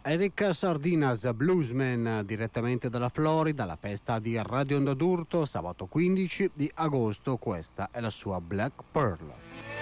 Eric Sardinas, bluesman, direttamente dalla Florida, alla festa di Radio Onda d'Urto, sabato 15 di agosto. Questa è la sua Black Pearl.